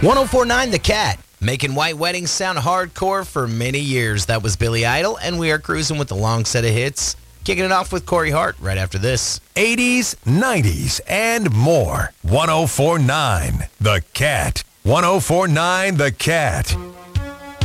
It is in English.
1049 The Cat, making white weddings sound hardcore for many years. That was Billy Idol, and we are cruising with a long set of hits. Kicking it off with Corey Hart right after this. 80s, 90s, and more. 1049 The Cat. 1049 The Cat.